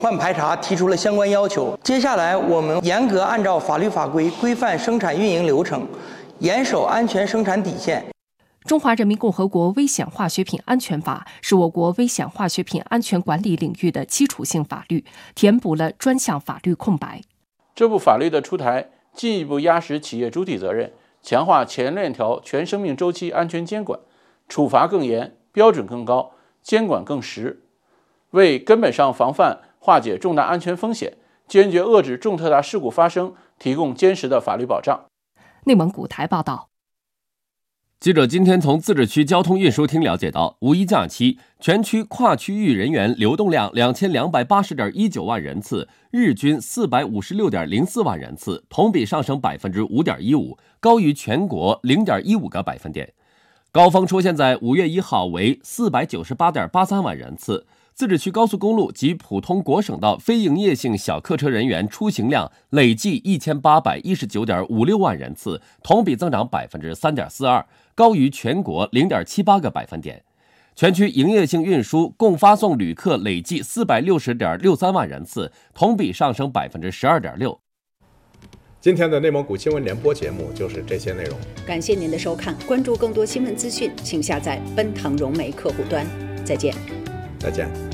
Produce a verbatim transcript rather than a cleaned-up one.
换排查提出了相关要求。接下来，我们严格按照法律法规规范生产运营流程，严守安全生产底线。 中华人民共和国危险化学品安全法是我国危险化学品安全管理领域的基础性法律，填补了专项法律空白。 这部法律的出台，进一步压实企业主体责任，强化前链条全生命周期安全监管，处罚更严，标准更高，监管更实，为根本上防范化解重大安全风险，坚决遏制重特大事故发生提供坚实的法律保障。 内蒙古台报道。 记者今天从自治区交通运输厅了解到，五一假期全区跨区域人员流动量两千两百八十点一九万人次，日均四百五十六点零四万人次，同比上升百分之五点一五，高于全国零点一五个百分点。高峰出现在五月一号，为四百九十八点八三万人次。自治区高速公路及普通国省道非营业性小客车人员出行量累计一千八百一十九点五六万人次，同比增长百分之三点四二，高于全国零点七八个百分点。全区营业性运输共发送旅客累计四百六十点六三万人次，同比上升百分之十二点六。 今天的内蒙古新闻联播节目就是这些内容， 感谢您的收看，关注更多新闻资讯，请下载奔腾融媒客户端。再见。 再见。